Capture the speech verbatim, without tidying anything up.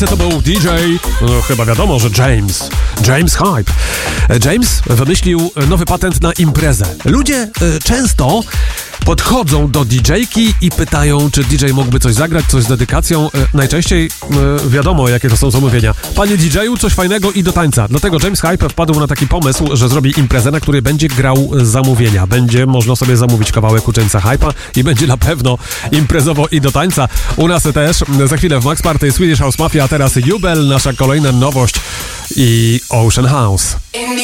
To był D J, no, chyba wiadomo, że James. James Hype. James wymyślił nowy patent na imprezę. Ludzie y, często podchodzą do didżejki i pytają, czy D J mógłby coś zagrać, coś z dedykacją. Y, najczęściej y, wiadomo, jakie to są zamówienia. Panie D J-u, coś fajnego i do tańca. Dlatego James Hype wpadł na taki pomysł, że zrobi imprezę, na której będzie grał zamówienia. Będzie można sobie zamówić kawałek u Jamesa Hype'a i będzie na pewno imprezowo i do tańca. U nas też za chwilę w Max Party Swedish House Mafia, a teraz Jubel, nasza kolejna nowość i Ocean House.